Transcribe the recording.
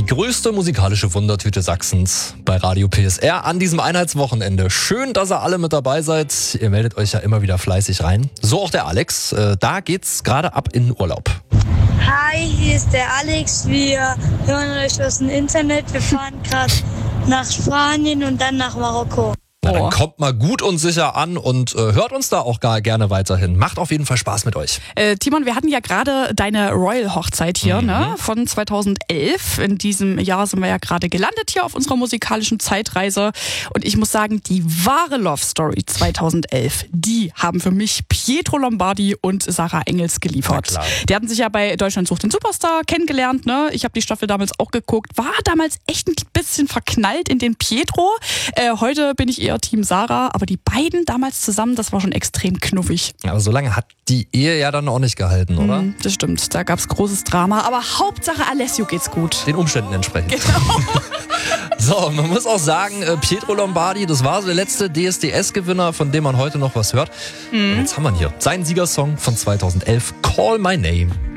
größte musikalische Wundertüte Sachsens bei Radio PSR an diesem Einheitswochenende. Schön, dass ihr alle mit dabei seid. Ihr meldet euch ja immer wieder fleißig rein. So auch der Alex. Da geht's gerade ab in den Urlaub. Hi, hier ist der Alex. Wir hören euch aus dem Internet. Wir fahren gerade nach Spanien und dann nach Marokko. Na, dann kommt mal gut und sicher an und hört uns da auch gerne weiterhin. Macht auf jeden Fall Spaß mit euch. Timon, wir hatten ja gerade deine Royal-Hochzeit hier, ne? Von 2011. In diesem Jahr sind wir ja gerade gelandet hier auf unserer musikalischen Zeitreise. Und ich muss sagen, die wahre Love Story 2011, die haben für mich Pietro Lombardi und Sarah Engels geliefert. Die hatten sich ja bei Deutschland sucht den Superstar kennengelernt, ne? Ich habe die Staffel damals auch geguckt. War damals echt ein bisschen verknallt in den Pietro. Heute bin ich eher Team Sarah, aber die beiden damals zusammen, das war schon extrem knuffig. Aber so lange hat die Ehe ja dann auch nicht gehalten, oder? Das stimmt, da gab's großes Drama, aber Hauptsache Alessio geht's gut. Den Umständen entsprechend. Genau. So, man muss auch sagen, Pietro Lombardi, das war so der letzte DSDS-Gewinner, von dem man heute noch was hört. Und jetzt haben wir ihn hier. Sein Siegersong von 2011, Call My Name.